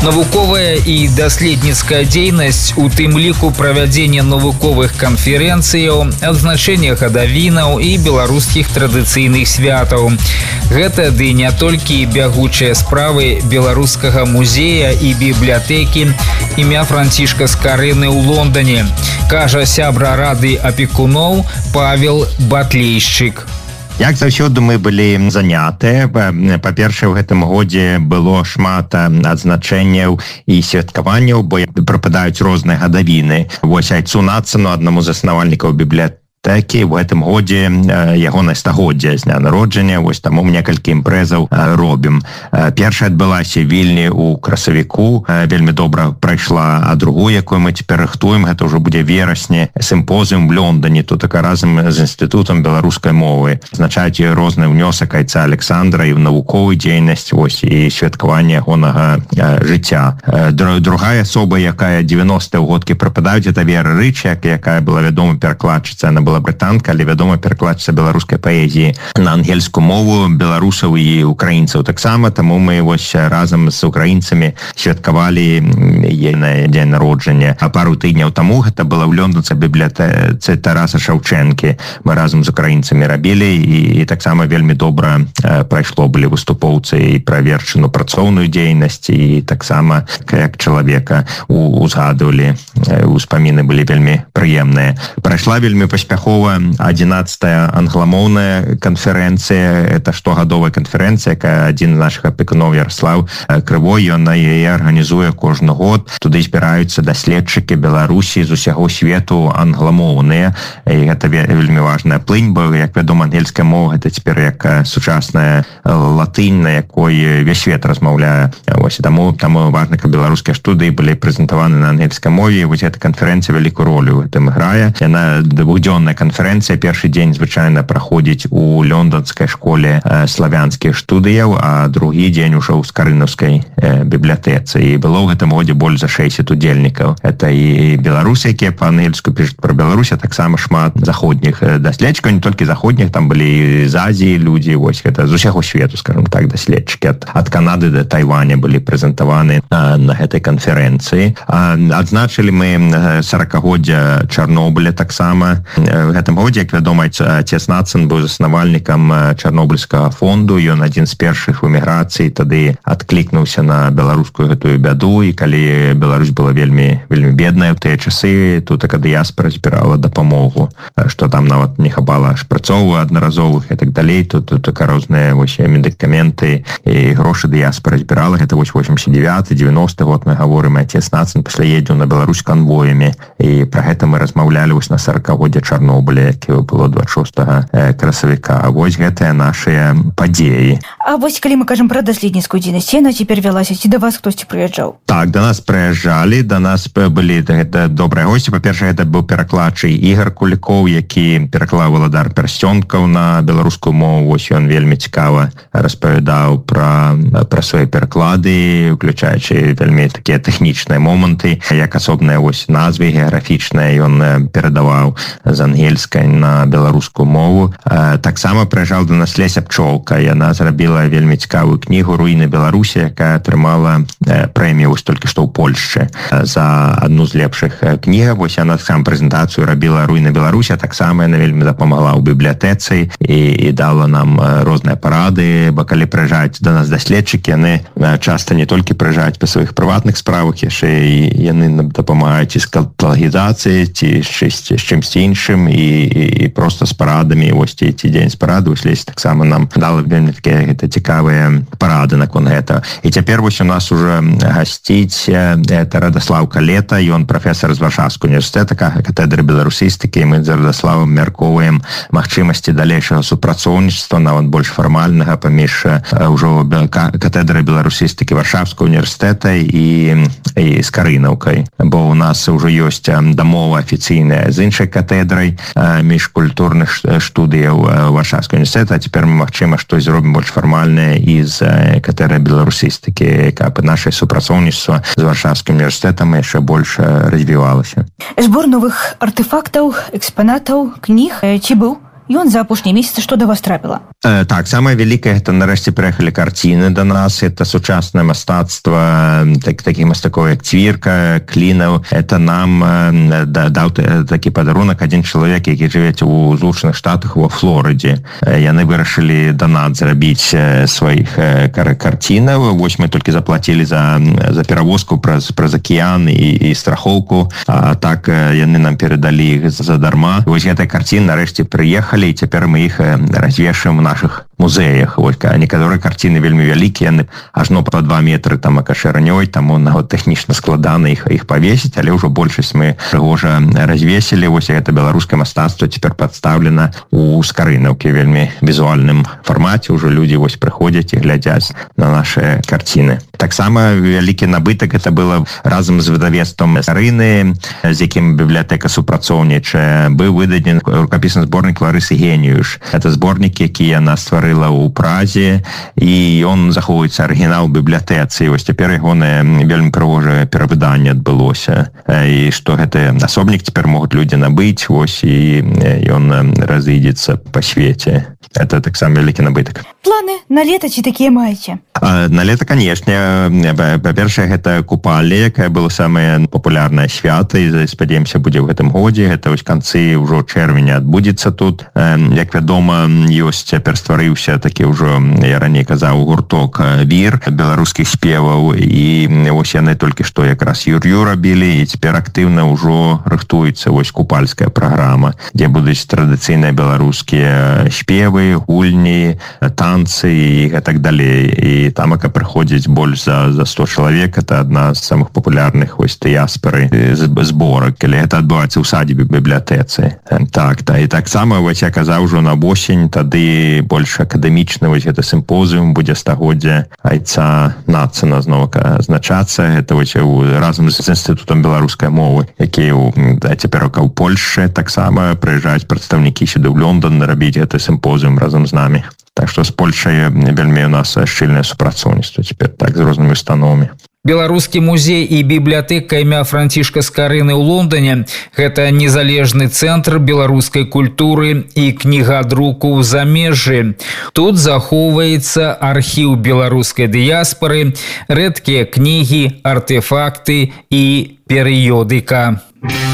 Навуковая і даследніцкая дзейнасць, у тым ліку правядзенне навуковых канферэнцыяў, адзначэнне гадавінаў і беларускіх традыцыйных святаў. Гэта ды не толькі бягучыя справы беларускага музея і бібліятэкі імя Францішка Скарыны ў Лондоне, кажа сябра рады апекуноў Павел Батлейшчык. Як заўсёды мы былі занятыя. Па-першае, у гэтым годзе было шмат адзначэнняў і святкаванняў, бо прападаюць розныя гадавіны. Вось Айцу Нацану, аднаму з заснавальнікаў бібліятэкі, в гэтым годзе ягонае стагоддзя з дня народжання, вось таму некалькі імпрэзаў робім. Першая адбылася Вільні ў красавіку, вельмі добра прайшла, а другую, якую мы цяпер рыхтуем, гэта ўжо будзе верасні, сімпозіум в Лондоне, тут разам з інстытутам беларускай мовы. Азначаюць розны ўнёсак Айца Александра і ў навуковую дзейнасць, вось, і святкаванне ягонага жыцця. Другая асоба, якая 90-е годкі прападаюць, гэта Вера Рычак, якая была вядома перакладчыца, она была брытанка, але вядома перакладчыца беларускай паэзіі на ангельскую мову, беларусаў і украінцаў таксама, таму мы вось разам з украінцамі святкавалі ейнае дзень народжання. А пару тыдняў таму гэта была ў лёндонскай бібліятэцы Тараса Шаўчэнкі. Мы разам з украінцамі рабілі і таксама вельмі добра прайшло, былі выступоўцы і пра вершчыну працоўную дзейнасць, і таксама як чалавека узгадывалі, успаміны былі вельмі прыемныя. Прайшла вельмі паспяхова 11-я англамоўная канферэнцыя. Это штогадовая канферэнцыя, якая адзін з нашых апекуноў Ярослав Крывой, ён на яе арганізуе кожны год. Туды збіраюцца даследчыкі Беларусі з усяго свету англамоўныя, і гэта вельмі важная плынь, бо, як вядома, ангельская мова гэта цяпер як сучасная латынь, на якой весь свет размаўляе. Вось, таму важна, каб беларускія студыі былі прэзентаваны на ангельскай мове, і вось эта канферэнцыя вялікую ролю ў гэтым грае. Яна двухдзённая канферэнцыя. Першы дзень звычайна праходзіць у лёндонскай школе славянскіх студыяў, а другі дзень ужо ў скарынаўскай бібліятэцы. І было ў гэтым годзе больш за 60 удзельнікаў. Это і беларусы, якія па-ангельску пішуць пра Беларусь, а таксама шмат заходніх даследчыкаў, не толькі заходніх, там былі з Азіі людзі, вось гэта з усяго свету, скажем так, даследчыкі. Ад Канады да Тайваня былі прэзентаваны на гэтай канферэнцыі. Адзначылі мы 40-годдзя Чарнобыля таксама. В гэтым годзе, як вядома, Айцец Нацан быў заснавальнікам Чарнобыльскага фонду, ён адзін з першых у эміграцыі тады адклікнуўся на беларускую гэтую бяду, і калі Беларусь была вельмі бедная ў тыя часы, тут така дыяспара збірала дапамогу, што там нават не хапала шпрыцоў аднаразовых і так далей, тут така розныя медыкаменты і грошы дыяспара збірала. Гэта 89-90 год мы гаворым, Айцец Нацан пасля ездзіў на Беларусь канвоямі, і пра гэта мы размаўлялі вось на 40-годдзе Чарнобыля, які было 26 красавіка. Вось гэтыя нашыя падзеі. А вось калі мы кажам пра даследніцкую дзейнасць, яна цяпер вялася, ці да вас хтосьці прыязджаў? Так, да нас прыязджалі, да нас былі добрыя госці. Па-першае, гэта быў перакладчык Ігор Кулікоў, які пераклаў Валадар Персцёнкаў на беларускую мову. Вось ён вельмі цікава распавядаў пра свае пераклады, уключаючы вельмі такія тэхнічныя моманты, як асобныя вось назвы геаграфічныя ён перадаваў з ангельскай на беларускую мову. Таксама прыязджаў да нас Леся Пчолка. Яна зрабіла вельмі цікавую кнігу «Руіны Беларусі», якая атрымала прэмію вось толькі што ў Польшчы за адну з лепшых кнігаў. Вось яна сам прэзентацыю рабіла «Руіны Беларусі», а таксама яна вельмі дапамагла ў бібліятэцы і дала нам розныя парады, бо калі прыязджаюць да нас даследчыкі, яны часта не толькі прыязджаюць па сваіх прыватных справах, яшчэ і яны нам дапамагаюць і з каталагізацыяй, ці з чымсьці іншым, і проста з парадамі. Вось ці дзень з парады, вось Леся таксама нам дала вельмі такія цікавыя парады наконт гэта. І цяпер вось у нас уже гасціць это Радаслаў Калета, ён прафесар з Варшаўскага універсітэта, катедры беларусістыкі, і мы з Радаславам мяркоўваем магчымасці далейшага супрацоўніцтва, нават больш фармальнага, паміж ўжо катедрай беларусістыкі Варшаўскага універсітэта і Скарынаўкай, бо у нас ўжо ёсць дамова афіцыйная з іншай катедрай міжкультурных студыяў Варшаўскага універсітэта, а цяпер мы, магчыма, штось зробім больш фармальнае і з катедрай беларусістыкі, каб наше супрацоўніцтва з Варшаўскім універсітэтам яшчэ больш развівалася. Збор новых артефактаў, экспанатаў, кніг ці быў? Ён за апошнія месяцы што да вас трапіла? Так, самае вялікае, гэта нарэшце прыехалі карціны да нас, это сучаснае мастацтва, такі мастакоў як Цвірка, Клінаў. Это нам даў такі падарунак адзін чалавек, які жывеце ў Злучаных Штатах ва Флорыдзе. Яны вырашылі донат зрабіць сваіх карцінаў. Вось мы толькі заплацілі за перавозку праз акіян і страхоўку, а так яны нам перадалі іх задарма. Вось гэтыя карціны нарэшце прыехалі, і цяпер мы іх развешаем у нашых музеях. Некаторыя карціны вельмі вялікія, яны ажно па 2 метры там акашыранёй, таму тэхнічна складана іх павесіць, але ўжо большасць мы прыгожа развесілі. Вось гэта беларускае мастацтва цяпер прадстаўлена у скарынаўкі вельмі візуальным фармаце. Ужо людзі вось прыходзяць і глядзяць на нашы карціны. Таксама вялікі набытак это было разам з выдавецтвам Скарыны, з якім бібліятэка супрацоўнічае, быў выдадзены рукапісны зборнік Ларысы Геніюш. Это зборнік, які яна стварыла ў Празе, і ён захоўваецца арыгінал бібліятэцы. Вось цяпер ягонае вельмі прыгожае перавыданне адбылося. І што гэты асобнік цяпер могуць людзі набыць, вось, і ён разыдзецца па свеце. Это таксама вялікі набытак. Планы на лета ці такія маеце? На лета, канешне. Па-першае, гэта купалі, якая была самае папулярнае свята, і спадзяемся, будзе ў гэтым годзе. Гэта вось канцы ўжо чэрвеня адбудзецца тут. Як вядома, ёсць цяпер стварыўся такі ўжо, я раней казаў, гурток «Вір» беларускіх спеваў, і вось яны толькі што якраз юр'ю рабілі, і цяпер актыўна ўжо рыхтуецца вось купальская праграма, дзе будуць традыцыйныя беларускія спевы, гульні, танцы і так далей. І тамака прыходзіць больш за 100 чалавек. Это адна з самых папулярных вось дыяспары зборак, калі гэта адбываецца ў садзе бібліятэцы. Так, і таксама вось я казаў ужо на восень, тады больш акадэмічны вось гэта сімпозіум будзе стагоддзя айца нацына зноў азначацца. Гэта вось разам з інстытутам беларускай мовы, які цяпер ў Польшчы таксама прыязджаюць прадстаўнікі сюды ў Лондон рабіць гэты сімпозіум разам з намі. Так што з Польшай вельмі у нас шчыльнае супрацоўніцтва цяпер так з рознымі установамі. Беларускі музей і бібліятэка імя Францішка Скарыны ў Лондоне – гэта незалежны цэнтр беларускай культуры і кнігадруку ў замежжы. Тут захоўваецца архіў беларускай дыяспары, рэдкія кнігі, артэфакты і перыёдыка.